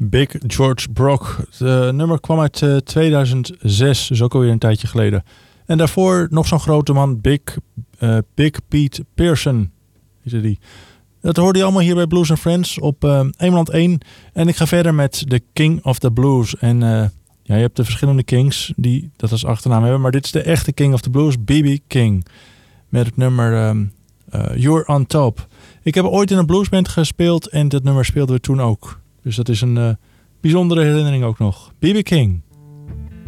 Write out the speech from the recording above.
Big George Brock. Het nummer kwam uit 2006, dus ook alweer een tijdje geleden. En daarvoor nog zo'n grote man, Big Pete Pearson. Is er die? Dat hoorde je allemaal hier bij Blues & Friends op Eemland 1. En ik ga verder met de King of the Blues. En je hebt de verschillende Kings die dat als achternaam hebben. Maar dit is de echte King of the Blues, B.B. King. Met het nummer You're on Top. Ik heb ooit in een bluesband gespeeld en dat nummer speelden we toen ook. Dus dat is een bijzondere herinnering ook nog. B.B. King.